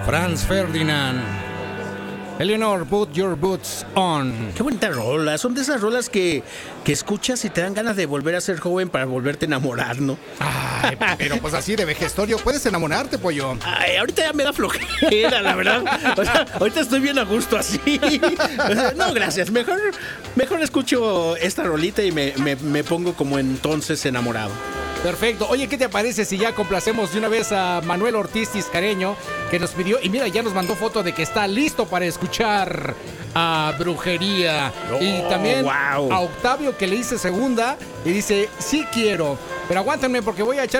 Franz Ferdinand. Eleanor, put your boots on. Qué bonita rola. Son de esas rolas que escuchas y te dan ganas de volver a ser joven para volverte a enamorar, ¿no? Ay, pero pues así de vejestorio puedes enamorarte, pollo. Ay, ahorita ya me da flojera, la verdad. O sea, ahorita estoy bien a gusto así. O sea, no, gracias. Mejor escucho esta rolita y me pongo como entonces enamorado. Perfecto. Oye, ¿qué te parece si ya complacemos de una vez a Manuel Ortiz Tiscareño, que nos pidió, y mira, ya nos mandó foto de que está listo para escuchar a Brujería? Oh, y también wow. a Octavio, que le hice segunda y dice, sí quiero, pero aguántenme porque voy a echar